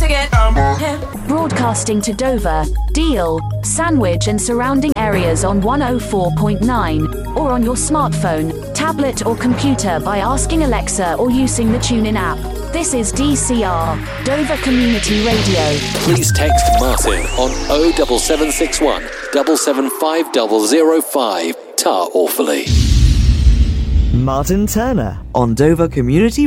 Broadcasting to Dover, Deal, Sandwich and surrounding areas on 104.9, or on your smartphone, tablet or computer by asking Alexa or using the TuneIn app. This is DCR, Dover Community Radio. Please text Martin on 07761 775005. Ta awfully. Martin Turner on Dover Community